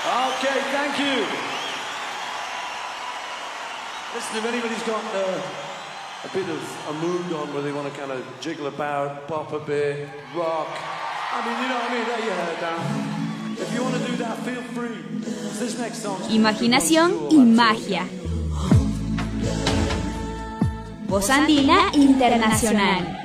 Okay, thank you. Listen, if anybody's got a bit of a mood on where they want to kind of jiggle about, pop a bit, rock, I mean, you know what I mean, let your hair down. If you want to do that, feel free. This next song. Imaginación y magia. Voz Andina Internacional.